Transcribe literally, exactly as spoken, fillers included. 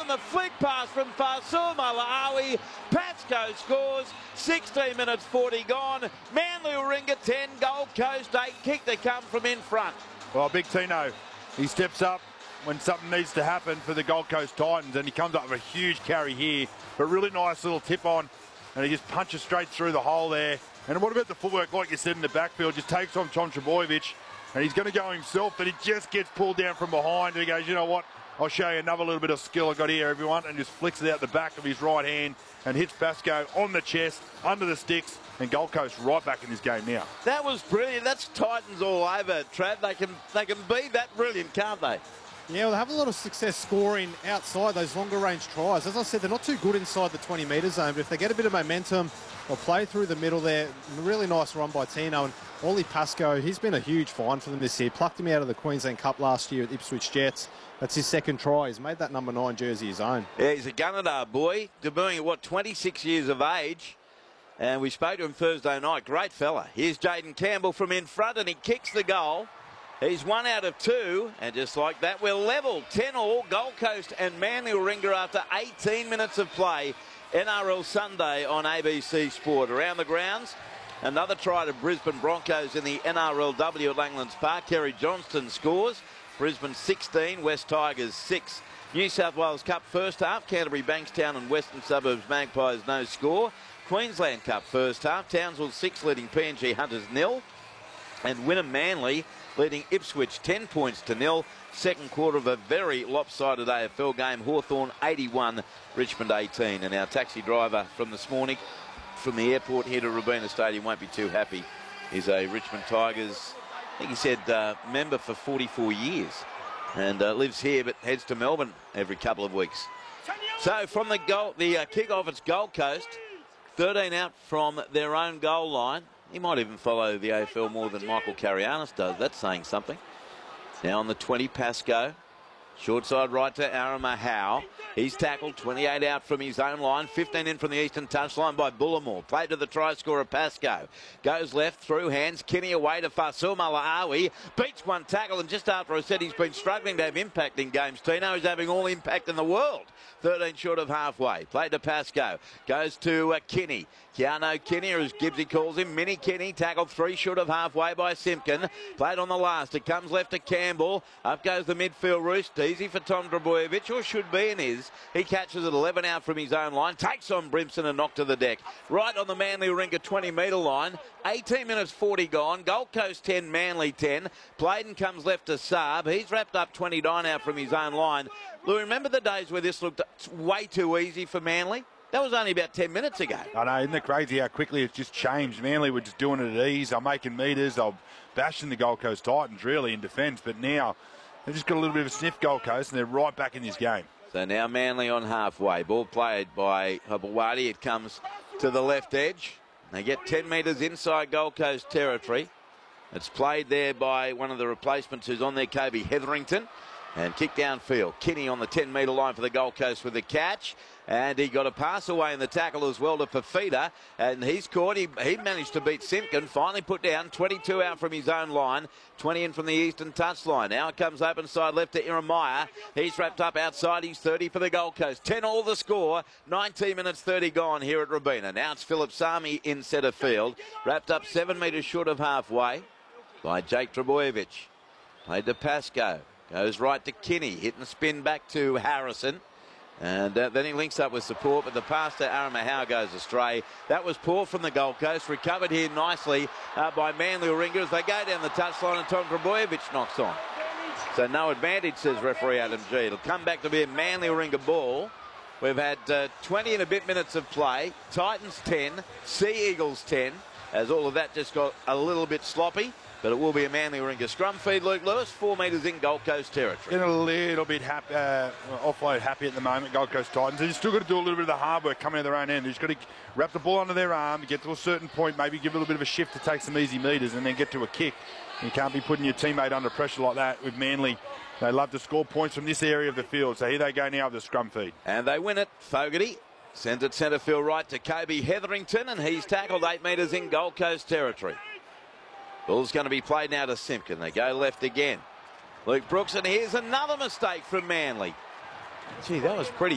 and the flick pass from Fasul Malaawi. Pascoe scores. sixteen minutes forty gone. Manly Warringah ten, Gold Coast eight. Kick to come from in front. Well, Big Tino, he steps up when something needs to happen for the Gold Coast Titans, and he comes up with a huge carry here. But really nice little tip on, and he just punches straight through the hole there. And what about the footwork, like you said, in the backfield? Just takes on Tom Trbojevic, and he's going to go himself, but he just gets pulled down from behind, and he goes, you know what? I'll show you another little bit of skill I got here, everyone, and just flicks it out the back of his right hand and hits Pascoe on the chest, under the sticks, and Gold Coast right back in this game now. That was brilliant. That's Titans all over, Trav. They can, they can be that brilliant, can't they? Yeah, well, they have a lot of success scoring outside those longer range tries. As I said, they're not too good inside the twenty metre zone, but if they get a bit of momentum, they'll play through the middle there. Really nice run by Tino. And Ollie Pascoe, he's been a huge find for them this year. Plucked him out of the Queensland Cup last year at Ipswich Jets. That's his second try. He's made that number nine jersey his own. Yeah, he's a Gunnedah boy, debuting at, what, twenty-six years of age. And we spoke to him Thursday night. Great fella. Here's Jaden Campbell from in front, and he kicks the goal. He's one out of two, and just like that, we're level. ten all, Gold Coast and Manly Warringah after eighteen minutes of play. N R L Sunday on A B C Sport. Around the grounds, another try to Brisbane Broncos in the N R L W at Langlands Park. Kerry Johnston scores. Brisbane sixteen, West Tigers six. New South Wales Cup first half, Canterbury Bankstown and Western Suburbs Magpies no score. Queensland Cup first half, Townsville six leading P N G Hunters nil. And Wynnum Manly leading Ipswich ten points to nil. Second quarter of a very lopsided A F L game. Hawthorn eighty-one, Richmond eighteen. And our taxi driver from this morning from the airport here to Robina Stadium won't be too happy. He's a Richmond Tigers, I think he said, uh, member for forty-four years. And uh, lives here but heads to Melbourne every couple of weeks. So from the goal, the uh, kick-off, it's Gold Coast. thirteen out from their own goal line. He might even follow the A F L more than Michael Carianis does. That's saying something. Now on the twenty, Pascoe. Short side right to Arama Howe. He's tackled, twenty-eight out from his own line, fifteen in from the eastern touchline by Bullimore. Played to the try scorer, Pascoe. Goes left, through hands, Kinney away to Fasul Malaawi. Beats one tackle, and just after I said he's been struggling to have impact in games, Tino is having all impact in the world. thirteen short of halfway. Played to Pascoe. Goes to uh, Kinney. Keanu Kinney, or as Gibbsy calls him, Mini Kinney, tackled three short of halfway by Simpkin. Played on the last. It comes left to Campbell. Up goes the midfield roost. Easy for Tom Trbojevic, or should be and is. He catches it eleven out from his own line. Takes on Brimson and knocked to the deck. Right on the Manly Warringah twenty metre line. eighteen minutes forty gone. Gold Coast ten, Manly ten. Playden comes left to Saab. He's wrapped up twenty-nine out from his own line. Lou, remember the days where this looked way too easy for Manly? That was only about ten minutes ago. I know, isn't it crazy how quickly it's just changed? Manly were just doing it at ease. They're making metres. They're bashing the Gold Coast Titans, really, in defence. But now they've just got a little bit of a sniff, Gold Coast, and they're right back in this game. So now Manly on halfway. Ball played by Habawadi. It comes to the left edge. They get ten metres inside Gold Coast territory. It's played there by one of the replacements who's on there, Kobe Hetherington. And kick downfield. Kinney on the ten metre line for the Gold Coast with the catch. And he got a pass away in the tackle as well to Fafita. And he's caught. He, he managed to beat Simpkin. Finally put down. twenty-two out from his own line. twenty in from the eastern touchline. Now it comes open side left to Iremaya. He's wrapped up outside. He's thirty for the Gold Coast. ten all the score. nineteen minutes thirty gone here at Robina. Now it's Philip Sami in centre field. Wrapped up seven metres short of halfway by Jake Trbojevic. Played to Pascoe. Goes right to Kinney. Hitting the spin back to Harrison. And uh, then he links up with support, but the pass to Aramahau goes astray. That was poor from the Gold Coast. Recovered here nicely uh, by Manly Warringah as they go down the touchline and Tom Trbojevic knocks on. So no advantage, says referee Adam G. It'll come back to be a Manly Warringah ball. We've had uh, twenty and a bit minutes of play. Titans ten, Sea Eagles ten, as all of that just got a little bit sloppy. But it will be a Manly Warringah scrum feed. Luke Lewis, four metres in Gold Coast territory. In a little bit happy, uh, offload happy at the moment, Gold Coast Titans. They've still got to do a little bit of the hard work coming out of their own end. They've just got to wrap the ball under their arm, get to a certain point, maybe give a little bit of a shift to take some easy metres and then get to a kick. You can't be putting your teammate under pressure like that with Manly. They love to score points from this area of the field. So here they go now with the scrum feed. And they win it. Fogarty sends it centre field right to Kobe Hetherington, and he's tackled eight metres in Gold Coast territory. Ball's going to be played now to Simpkin. They go left again. Luke Brooks, and here's another mistake from Manly. Gee, that was pretty